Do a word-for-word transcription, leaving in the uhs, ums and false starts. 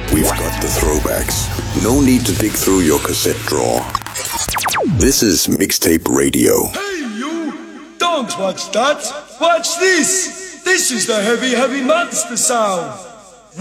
We've got the throwbacks. No need to dig through your cassette drawer. This is Mixtape Radio. Hey you! Don't watch that! Watch this! This is the heavy, heavy monster sound!